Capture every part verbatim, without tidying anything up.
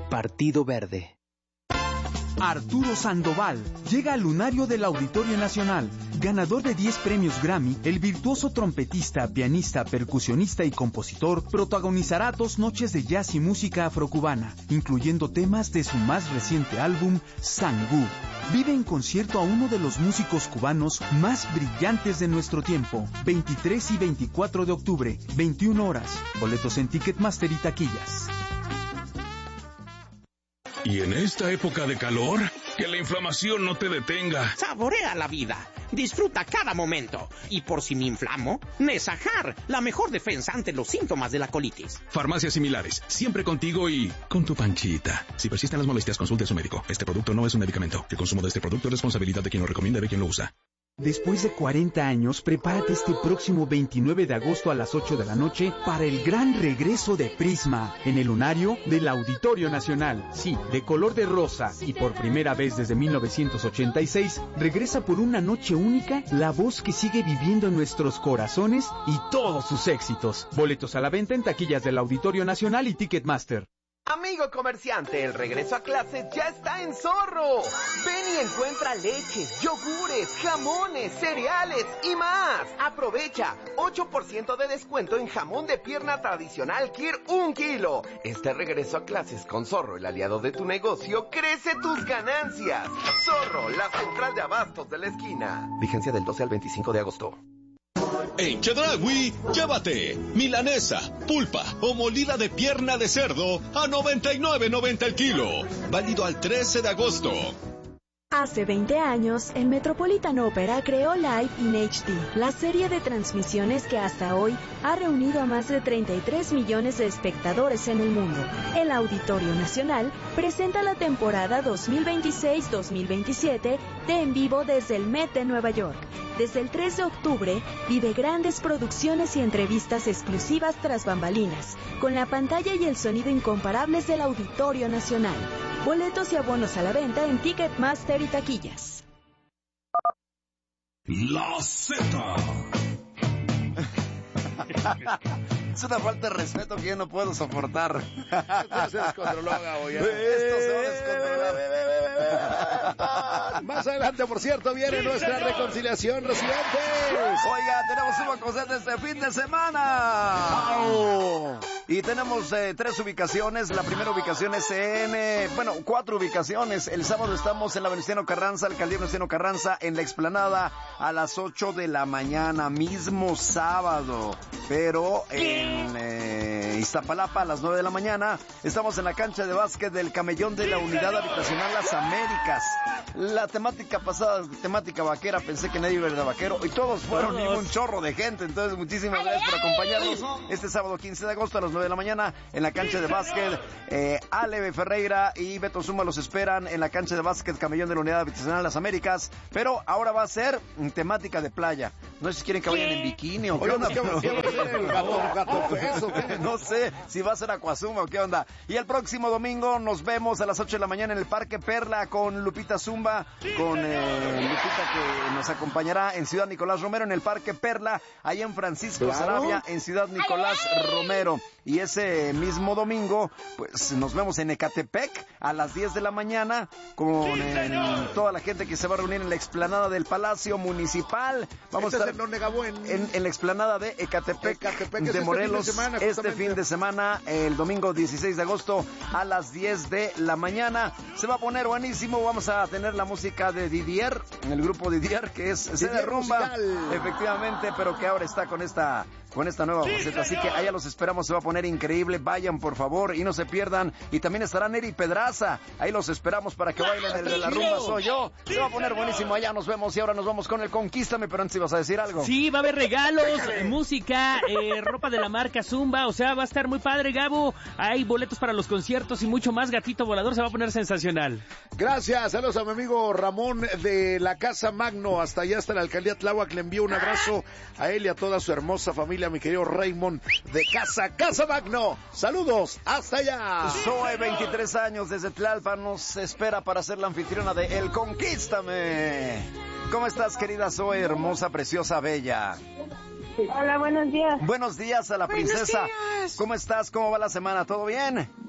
Partido Verde. Arturo Sandoval llega al lunario del Auditorio Nacional. Ganador de diez premios Grammy, el virtuoso trompetista, pianista, percusionista y compositor protagonizará dos noches de jazz y música afrocubana, incluyendo temas de su más reciente álbum, Sangú. Vive en concierto a uno de los músicos cubanos más brillantes de nuestro tiempo. veintitrés y veinticuatro de octubre, veintiuna horas. Boletos en Ticketmaster y taquillas. Y en esta época de calor, que la inflamación no te detenga. Saborea la vida, disfruta cada momento. Y por si me inflamo, Nesajar, la mejor defensa ante los síntomas de la colitis. Farmacias similares, siempre contigo y con tu panchita. Si persisten las molestias, consulte a su médico. Este producto no es un medicamento. El consumo de este producto es responsabilidad de quien lo recomienda y de quien lo usa. Después de cuarenta años, prepárate este próximo veintinueve de agosto a las ocho de la noche para el gran regreso de Prisma en el lunario del Auditorio Nacional. Sí, de color de rosa y por primera vez desde mil novecientos ochenta y seis, regresa por una noche única la voz que sigue viviendo en nuestros corazones y todos sus éxitos. Boletos a la venta en taquillas del Auditorio Nacional y Ticketmaster. Amigo comerciante, el regreso a clases ya está en Zorro. Ven y encuentra leches, yogures, jamones, cereales y más. Aprovecha, ocho por ciento de descuento en jamón de pierna tradicional Kir un kilo. Este regreso a clases con Zorro, el aliado de tu negocio, crece tus ganancias. Zorro, la central de abastos de la esquina. Vigencia del doce al veinticinco de agosto. En Chedraui, llévate milanesa, pulpa o molida de pierna de cerdo a noventa y nueve noventa el kilo. Válido al trece de agosto. Hace veinte años, el Metropolitan Opera creó Live in H D, la serie de transmisiones que hasta hoy ha reunido a más de treinta y tres millones de espectadores en el mundo. El Auditorio Nacional presenta la temporada dos mil veintiséis dos mil veintisiete de En Vivo desde el Met de Nueva York. Desde el tres de octubre, vive grandes producciones y entrevistas exclusivas tras bambalinas, con la pantalla y el sonido incomparables del Auditorio Nacional. Boletos y abonos a la venta en Ticketmaster y taquillas. La Z. Es una falta de respeto que yo no puedo soportar. Esto se descontroló, Gabo, ya. Esto se va a descontrolar. Más adelante, por cierto, viene nuestra reconciliación, residentes. Oiga, tenemos una cosa este fin de semana. ¡Au! Y tenemos eh, tres ubicaciones. La primera ubicación es en, eh, bueno, cuatro ubicaciones. El sábado estamos en la Venustiano Carranza, Alcaldía Venustiano Carranza, en la explanada a las ocho de la mañana, mismo sábado. Pero en eh, Iztapalapa a las nueve de la mañana estamos en la cancha de básquet del Camellón de la Unidad Habitacional Las Américas. La temática pasada, temática vaquera, pensé que nadie iba a ir de vaquero y todos fueron, y un chorro de gente. Entonces, muchísimas gracias por acompañarnos este sábado quince de agosto a las nueve de la mañana en la cancha de básquet. Eh, Ale Ferreira y Beto Zuma los esperan en la cancha de básquet Camellón de la Unidad Habitacional Las Américas, pero ahora va a ser temática de playa. No sé si quieren que vayan en bikini o qué onda. No sé si va a ser Aquazuma o qué onda. Y el próximo domingo nos vemos a las ocho de la mañana en el Parque Perla con Lupita Zumba, con eh, Lupita que nos acompañará en Ciudad Nicolás Romero en el Parque Perla, allá en Francisco claro. Sarabia, en Ciudad Nicolás Romero. Y ese mismo domingo, pues nos vemos en Ecatepec a las diez de la mañana con eh, toda la gente que se va a reunir en la explanada del Palacio Municipal. Vamos este a estar en, en, en la explanada de Ecatepec, Ecatepec de Morelos este fin de semana, este fin de semana, el domingo dieciséis de agosto a las diez de la mañana. Se va a poner buenísimo. Vamos a tener la música de Didier, el grupo Didier, que es se derrumba, efectivamente, pero que ahora está con esta con esta nueva faceta, así que allá los esperamos, se va a poner increíble, vayan por favor y no se pierdan, y también estará Neri Pedraza, ahí los esperamos para que bailen el de la rumba soy yo, se va a poner buenísimo, allá nos vemos y ahora nos vamos con el Conquístame, pero antes ibas a decir algo. Sí, va a haber regalos, música, eh, ropa de la marca Zumba, o sea, va a estar muy padre, Gabo, hay boletos para los conciertos y mucho más, Gatito Volador se va a poner sensacional. Gracias, saludos a mi amigo Ramón de la Casa Magno, hasta allá hasta la Alcaldía Tláhuac, le envío un abrazo a él y a toda su hermosa familia, mi querido Raymond de Casa, Casa Magno. Saludos, hasta allá. Zoe, veintitrés años, desde Tlalpan, nos espera para ser la anfitriona de El Conquístame. ¿Cómo estás, querida Zoe, hermosa, preciosa, bella? Hola, buenos días. Buenos días a la princesa. Días. ¿Cómo estás? ¿Cómo va la semana? ¿Todo bien?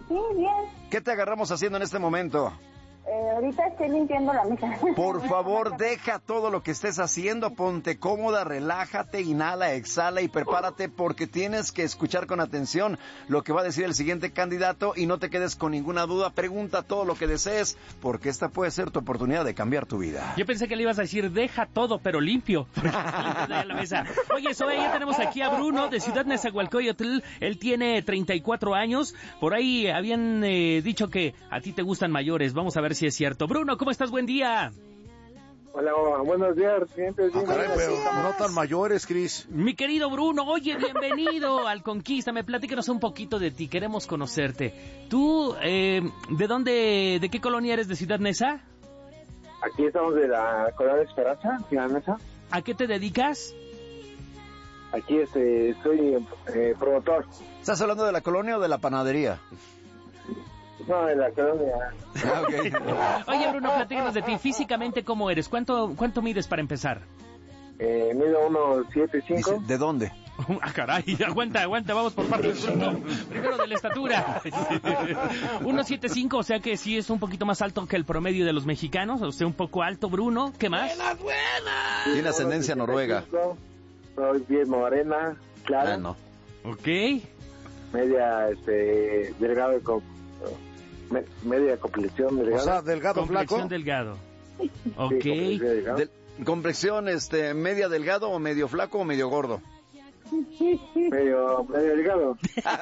Sí, bien. ¿Qué te agarramos haciendo en este momento? Eh, ahorita estoy limpiando la mesa. Por favor, deja todo lo que estés haciendo, ponte cómoda, relájate, inhala, exhala y prepárate porque tienes que escuchar con atención lo que va a decir el siguiente candidato y no te quedes con ninguna duda. Pregunta todo lo que desees porque esta puede ser tu oportunidad de cambiar tu vida. Yo pensé que le ibas a decir, deja todo, pero limpio. La mesa. Oye, Zoe, ya tenemos aquí a Bruno de Ciudad Nezahualcóyotl. Él tiene treinta y cuatro años. Por ahí habían eh, dicho que a ti te gustan mayores. Vamos a ver si es cierto. Bruno, ¿cómo estás? Buen día. Hola, buenos días, siempre. Ah, caray, pero no tan mayores, Cris. Mi querido Bruno, oye, bienvenido al Conquístame. Platícanos un poquito de ti, queremos conocerte. Tú, eh, ¿de dónde, de qué colonia eres de Ciudad Neza? Aquí estamos de la colonia Esperanza, Ciudad Neza. ¿A qué te dedicas? Aquí este, soy eh, promotor. ¿Estás hablando de la colonia o de la panadería? No, de la colonia. Ah, okay. Oye, Bruno, platícanos de ti. Físicamente, ¿cómo eres? ¿Cuánto, cuánto mides para empezar? Eh, mido uno siete cinco. ¿De dónde? Ah, caray, aguanta, aguanta, vamos por partes. Primero de la estatura. uno siete cinco, o sea que sí es un poquito más alto que el promedio de los mexicanos. O sea, un poco alto, Bruno. ¿Qué más? ¡Buenas, buenas! Tiene ascendencia noruega. Soy bien morena, clara. Ah, no. Ok. Media, este, delgado y con... Me, media complexión delgado. O sea, delgado, complexión flaco. delgado. Ok. Sí, delgado. De, ¿Complexión este, media delgado o medio flaco o medio gordo? Medio, medio delgado.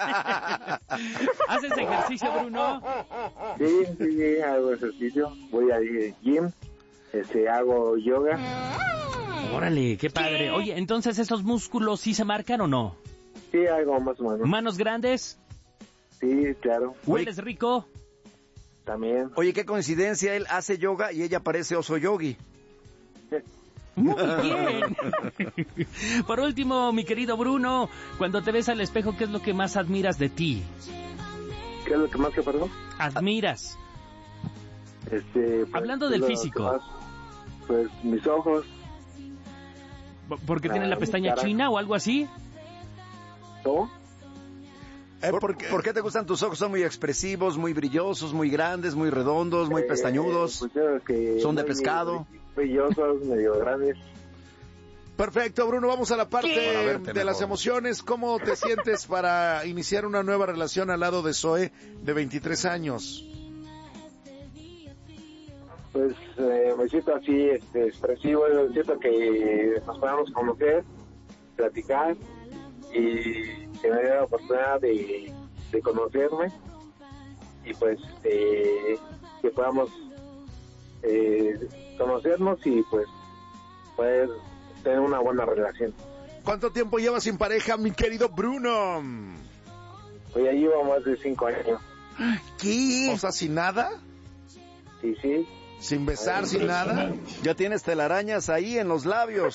¿Haces ejercicio, Bruno? Sí, sí, sí, hago ejercicio. Voy al gym, este, hago yoga. Órale, qué padre. Oye, entonces, ¿esos músculos sí se marcan o no? Sí, algo más o menos. ¿Manos grandes? Sí, claro. ¿Hueles rico? También. Oye, qué coincidencia, él hace yoga y ella parece oso yogi. Muy bien. Por último, mi querido Bruno, cuando te ves al espejo, ¿qué es lo que más admiras de ti? ¿Qué es lo que más que, perdón? Admiras. Este, pues, Hablando del físico. Más, pues mis ojos. ¿Porque la, tiene la pestaña china o algo así? ¿Cómo? Eh, ¿Por, ¿Por qué te gustan tus ojos? Son muy expresivos, muy brillosos, muy grandes, muy redondos, muy pestañudos. Eh, pues, que son de pescado. Brillosos, medio grandes. Perfecto, Bruno, vamos a la parte verte de mejor. las emociones. ¿Cómo te sientes para iniciar una nueva relación al lado de Zoe, de veintitrés años? Pues eh, me siento así, este, expresivo, siento que nos podamos conocer, platicar y que me dé la oportunidad de, de conocerme y pues eh, que podamos eh, conocernos y pues poder tener una buena relación. ¿Cuánto tiempo llevas sin pareja, mi querido Bruno? Pues ya llevo más de cinco años. ¿Qué? O sea, ¿sin nada? Sí, sí. ¿Sin besar, sin nada? Ya tienes telarañas ahí en los labios.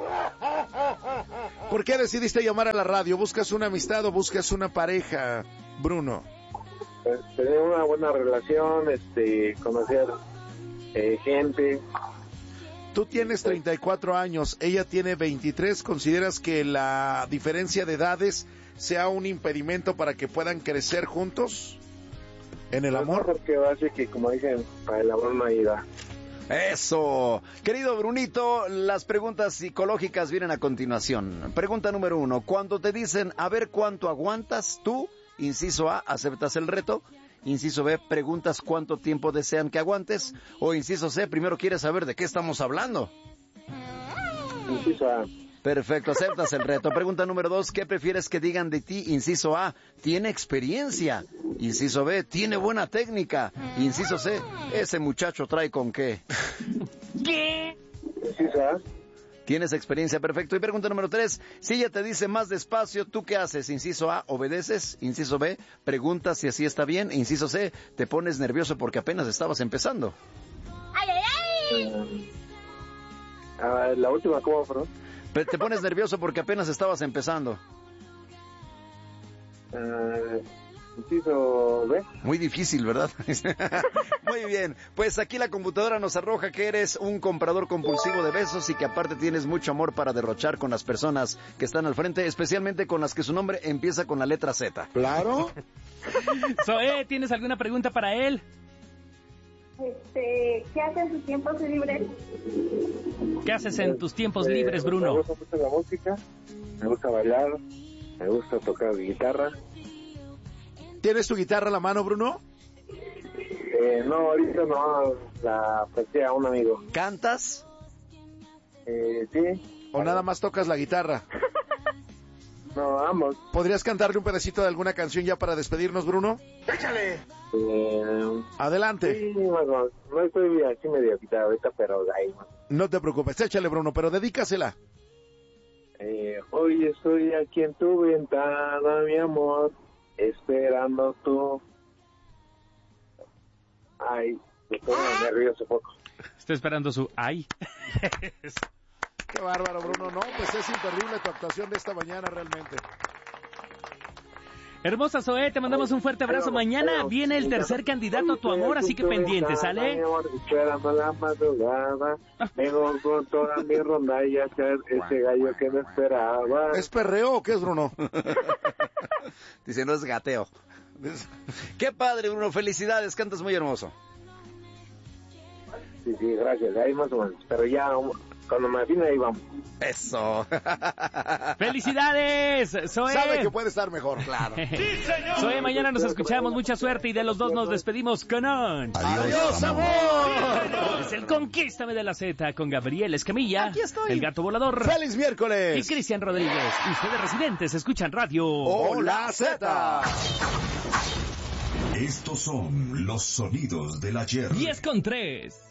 ¿Por qué decidiste llamar a la radio? ¿Buscas una amistad o buscas una pareja, Bruno? Pues, tener una buena relación, este, conocer eh, gente. Tú tienes treinta y cuatro años, ella tiene veintitrés. ¿Consideras que la diferencia de edades sea un impedimento para que puedan crecer juntos en el amor? Porque va a ser que, como dicen, para el amor no hay edad. Eso. Querido Brunito, las preguntas psicológicas vienen a continuación. Pregunta número uno. Cuando te dicen, a ver cuánto aguantas, tú, inciso A, aceptas el reto. Inciso B, preguntas cuánto tiempo desean que aguantes. O inciso C, primero quieres saber de qué estamos hablando. Inciso A. Perfecto, aceptas el reto. Pregunta número dos, ¿qué prefieres que digan de ti? Inciso A, tiene experiencia. Inciso B, tiene buena técnica. Inciso C, ese muchacho trae con qué. ¿Qué? Inciso A. Tienes experiencia, perfecto. Y pregunta número tres, si ella te dice más despacio, ¿tú qué haces? Inciso A, obedeces. Inciso B, preguntas si así está bien. Inciso C, te pones nervioso porque apenas estabas empezando. ¡Ay, ay, ay! Uh, uh, la última, ¿cómo, perdón? Te pones nervioso porque apenas estabas empezando. Uh, inciso B. Muy difícil, ¿verdad? Muy bien, pues aquí la computadora nos arroja que eres un comprador compulsivo de besos y que aparte tienes mucho amor para derrochar con las personas que están al frente, especialmente con las que su nombre empieza con la letra Z. Claro. Zoe, ¿tienes alguna pregunta para él? Este, ¿qué hace en sus tiempos libres? ¿Qué haces en tus tiempos Eh, libres, Me Bruno? gusta mucho la música, me gusta bailar, me gusta tocar guitarra. ¿Tienes tu guitarra a la mano, Bruno? Eh, no, ahorita no, la presté a un amigo. ¿Cantas? Eh, sí. ¿O nada más tocas la guitarra? No, ambos. ¿Podrías cantarle un pedacito de alguna canción ya para despedirnos, Bruno? ¡Échale! Eh, Adelante. sí, bueno, no estoy así medio quitado ahorita, pero ahí más. No te preocupes, échale, Bruno, pero dedícasela. Eh, hoy estoy aquí en tu ventana, mi amor, esperando tú. Ay, me pongo nervioso poco. Estoy esperando su ay. Qué bárbaro, Bruno. No, pues es imperdible tu actuación de esta mañana realmente. Hermosa Zoe, te mandamos un fuerte abrazo. Mañana viene el tercer candidato a tu amor, así que pendiente, ¿sale? Mi amor, esperando la madrugada, vengo con toda mi ronda y hacer ese gallo que me esperaba. ¿Es perreo o qué es, Bruno? Dice, no es gateo. Qué padre, Bruno, felicidades, cantas muy hermoso. Sí, sí, gracias, ahí más o menos, pero ya cuando me afine ahí vamos. Eso. ¡Felicidades, Zoe! Sabe que puede estar mejor. Claro. Sí, señor. Zoe, mañana nos escuchamos, mucha suerte y de los dos nos despedimos con un... ¡Adiós, amor! Es el Conquístame de la Z con Gabriel Escamilla. Aquí estoy. El Gato Volador. ¡Feliz miércoles! Y Cristian Rodríguez. Y ustedes residentes escuchan radio. ¡Hola, Z! Estos son los sonidos del ayer. diez con tres.